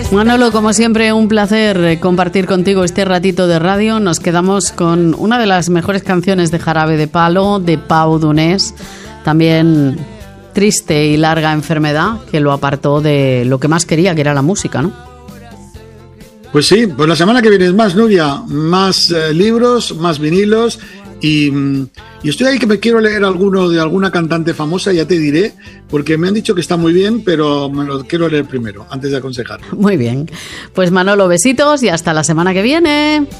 Manolo, como siempre, un placer compartir contigo este ratito de radio. Nos quedamos con una de las mejores canciones de Jarabe de Palo, de Pau Donés, también triste y larga enfermedad que lo apartó de lo que más quería, que era la música, ¿no? Pues sí, pues la semana que viene es más, Nuria, más libros, más vinilos y estoy ahí que me quiero leer alguno de alguna cantante famosa, ya te diré, porque me han dicho que está muy bien, pero me lo quiero leer primero, antes de aconsejar. Muy bien, pues Manolo, besitos y hasta la semana que viene.